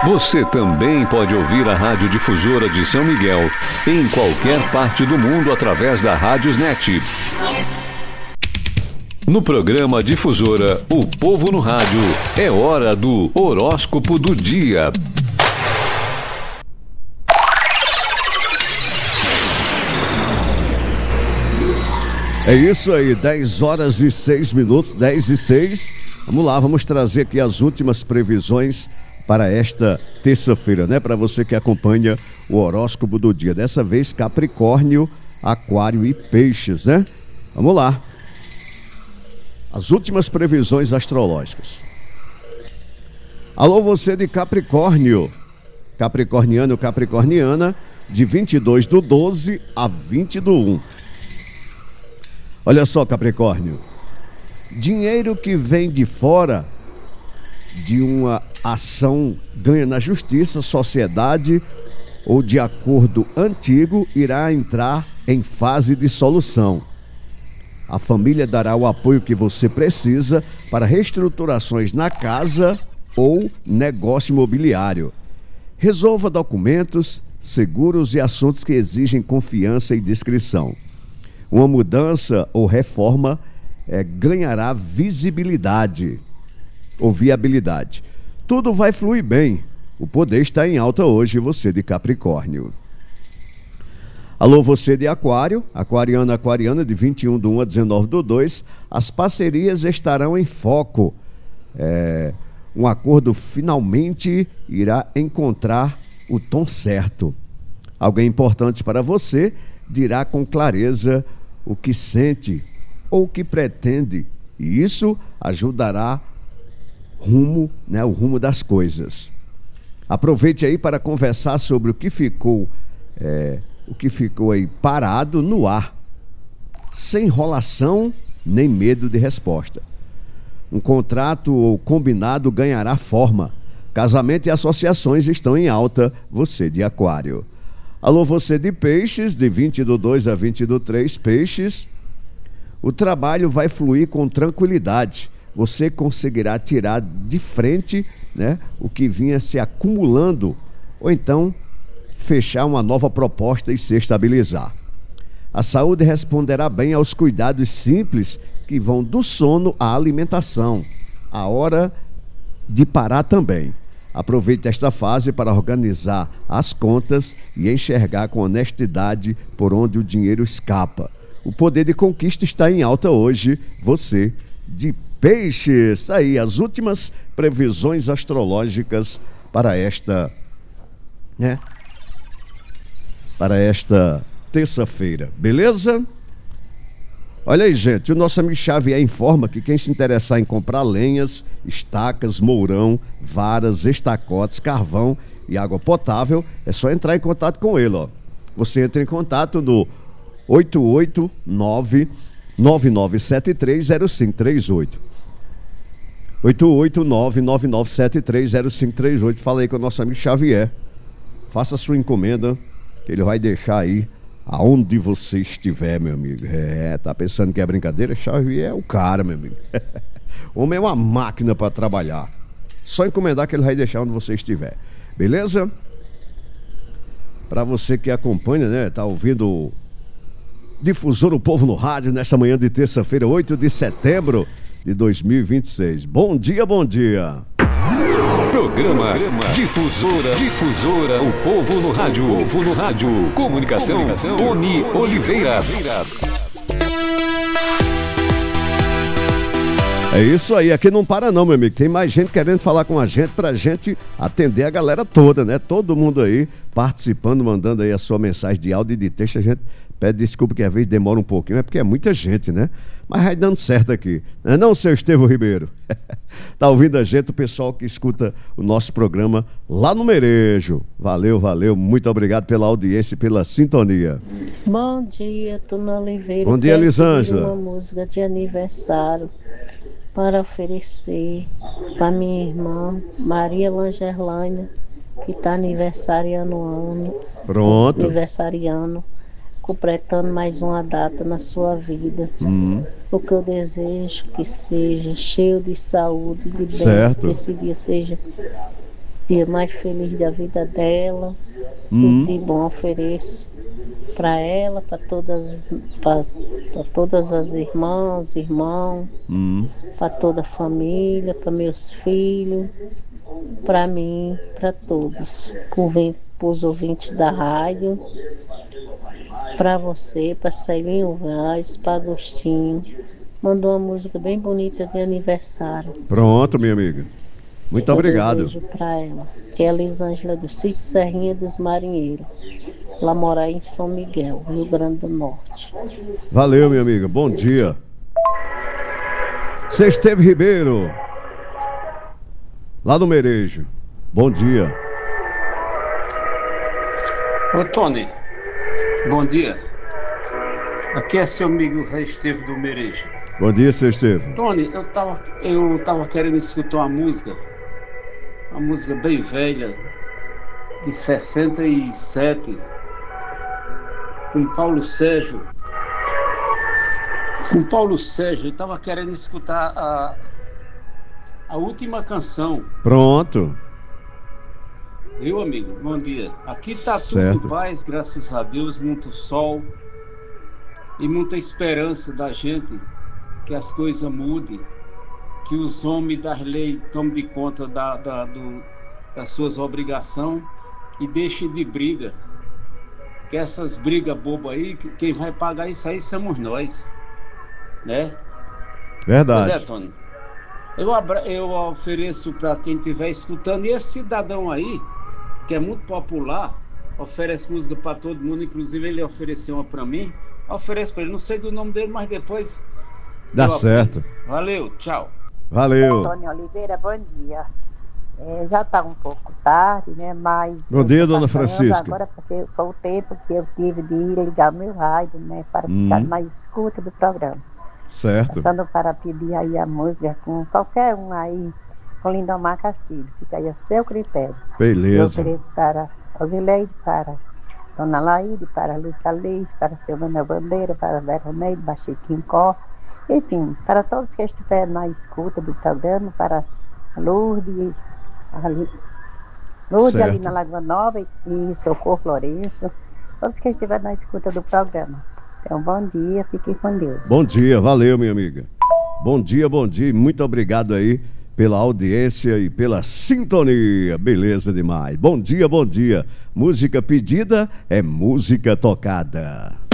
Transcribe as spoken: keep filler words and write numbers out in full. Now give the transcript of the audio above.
Você também pode ouvir a Rádio Difusora de São Miguel em qualquer parte do mundo através da Rádiosnet. No programa Difusora, o povo no rádio, é hora do horóscopo do dia. É isso aí, dez horas e seis minutos, dez e seis. Vamos lá, vamos trazer aqui as últimas previsões para esta terça-feira, né? Para você que acompanha o horóscopo do dia. Dessa vez, Capricórnio, Aquário e Peixes, né? Vamos lá. As últimas previsões astrológicas. Alô, você de Capricórnio. Capricorniano, Capricorniana, de vinte e dois do doze a vinte do um. Olha só, Capricórnio. Dinheiro que vem de fora de uma ação ganha na justiça, sociedade ou de acordo antigo irá entrar em fase de solução. A família dará o apoio que você precisa para reestruturações na casa ou negócio imobiliário. Resolva documentos, seguros e assuntos que exigem confiança e discrição. Uma mudança ou reforma é, ganhará visibilidade ou viabilidade. Tudo vai fluir bem. O poder está em alta hoje, você de Capricórnio. Alô, você de Aquário, aquariano, aquariana, de vinte e um do um a dezenove do dois, as parcerias estarão em foco. É, um acordo finalmente irá encontrar o tom certo. Alguém importante para você dirá com clareza o que sente ou o que pretende, e isso ajudará rumo, né, o rumo das coisas. Aproveite aí para conversar sobre o que ficou é, o que ficou aí parado no ar, sem enrolação nem medo de resposta. Um contrato ou combinado ganhará forma. Casamento e associações estão em alta, você de Aquário. Alô, você de Peixes, de vinte do dois a vinte do três, Peixes. O trabalho vai fluir com tranquilidade. Você conseguirá tirar de frente, né, o que vinha se acumulando, ou então fechar uma nova proposta e se estabilizar. A saúde responderá bem aos cuidados simples que vão do sono à alimentação. A hora de parar também. Aproveite esta fase para organizar as contas e enxergar com honestidade por onde o dinheiro escapa. O poder de conquista está em alta hoje, você de Peixes. Aí, as últimas previsões astrológicas para esta, né? Para esta terça-feira, beleza? Olha aí, gente, o nosso amigo Xavier informa que quem se interessar em comprar lenhas, estacas, mourão, varas, estacotes, carvão e água potável, é só entrar em contato com ele, ó. Você entra em contato no oito oito nove, nove nove sete três, zero cinco três oito. oito oito nove, nove nove sete três, zero cinco três oito. Fala aí com o nosso amigo Xavier. Faça a sua encomenda, que ele vai deixar aí aonde você estiver, meu amigo. É, tá pensando que é brincadeira? Xavier é o cara, meu amigo. O homem é uma máquina para trabalhar. Só encomendar que ele vai deixar onde você estiver. Beleza? Para você que acompanha, né? Tá ouvindo Difusor o Povo no Rádio nesta manhã de terça-feira, oito de setembro de dois mil e vinte e seis. Bom dia, bom dia. Programa Difusora, Difusora, o povo no rádio, o povo no rádio. Comunicação, Comunicação. Tony Oliveira. É isso aí, aqui não para não, meu amigo. Tem mais gente querendo falar com a gente pra gente atender a galera toda, né? Todo mundo aí participando, mandando aí a sua mensagem de áudio e de texto. A gente pede desculpa que às vezes demora um pouquinho, é porque é muita gente, né? Mas vai dando certo aqui. Não é não, seu Estevão Ribeiro? Tá ouvindo a gente, o pessoal que escuta o nosso programa lá no Merejo. Valeu, valeu. Muito obrigado pela audiência e pela sintonia. Bom dia, Tony Oliveira. Bom dia, Elisângela. Uma música de aniversário para oferecer para minha irmã Maria Langerlaine, que está aniversariando ano. Pronto. Aniversariando. Completando mais uma data na sua vida. Hum. O que eu desejo que seja cheio de saúde, de bênçãos, certo. que esse dia seja dia mais feliz da vida dela. Hum. Tudo de bom ofereço para ela, para todas, para todas as irmãs, irmãos, Hum. para toda a família, para meus filhos, para mim, para todos, para os ouvintes da rádio, para você, para Celinho Vaz, para Agostinho. Mandou uma música bem bonita de aniversário. Pronto, minha amiga. Muito Eu obrigado. desejo para ela, que é a Elisângela do Sítio Serrinha dos Marinheiros. Ela mora em São Miguel, Rio Grande do Norte. Valeu, minha amiga. Bom dia. Sesteve Ribeiro, lá do Merejo. Bom dia. Ô Tony, bom dia. Aqui é seu amigo Esteve do Merejo. Bom dia, Sesteve. Tony, eu tava, eu tava querendo escutar uma música, uma música bem velha, de sessenta e sete, com Paulo Sérgio. Com Paulo Sérgio, eu tava querendo escutar a, a última canção. Pronto. Viu, amigo? Bom dia. Aqui tá Certo. tudo paz, graças a Deus, muito sol e muita esperança da gente que as coisas mudem, que os homens das leis tomem de conta da, da, do, das suas obrigações e deixem de briga. Que essas brigas bobas aí, que quem vai pagar isso aí somos nós, né? Verdade. Pois é, Tony. Eu, abra, eu ofereço para quem estiver escutando, e esse cidadão aí, que é muito popular, oferece música para todo mundo, inclusive ele ofereceu uma para mim, ofereço para ele, não sei do nome dele, mas depois... Dá eu certo. aprendo. Valeu, tchau. Valeu. Antônio Oliveira, bom dia. É, já está um pouco tarde, né? Mas. Bom dia, dona Francisca. Agora, porque foi o tempo que eu tive de ligar meu rádio, né? Para Hum. ficar na escuta do programa. Certo. Passando para pedir aí a música com qualquer um aí, com Lindomar Castilho. Fica aí a seu critério. Eu Beleza. ofereço para Osileide, para Dona Laíde, para Lúcia Leite, para Silvana Bandeira, para Vera Neide, para Chiquinho Có. Enfim, para todos que estiverem na escuta do programa, para Lourdes, ali, Lourdes Certo. ali na Lagoa Nova e Socorro Lourenço, todos que estiverem na escuta do programa. Então, bom dia, fiquem com Deus. Bom dia, valeu, minha amiga. Bom dia, bom dia. Muito obrigado aí pela audiência e pela sintonia. Beleza demais. Bom dia, bom dia. Música pedida é música tocada.